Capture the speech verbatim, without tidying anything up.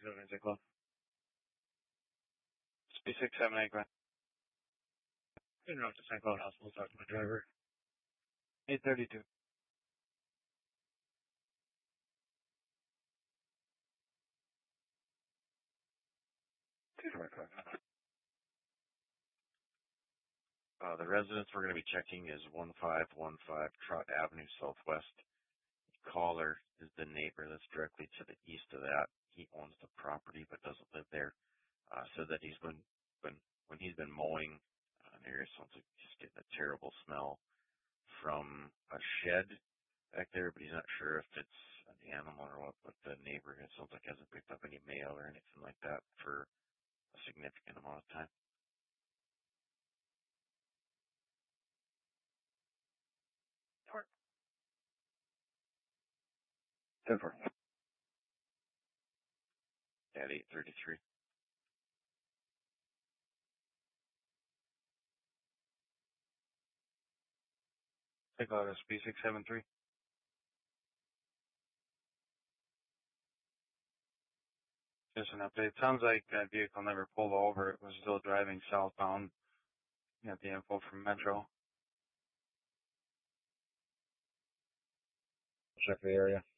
seven eight Club. B six seven eight Club. Interrupt to Saint Cloud Hospital, talk to my driver. eight thirty-two. Uh, the residence we're going to be checking is one five one five Trot Avenue Southwest. The caller is the neighbor that's directly to the east of that. He owns the property but doesn't live there. Uh, said that he's been, been when he's been mowing uh, an area, sounds like he's getting a terrible smell from a shed back there, but he's not sure if it's an animal or what. But the neighbor, it sounds like, hasn't picked up any mail or anything like that for a significant amount of time. ten four. At eight thirty-three. Take out S B six seven three. Just an update. Sounds like that vehicle never pulled over. It was still driving southbound. You got the info from Metro. Check the area.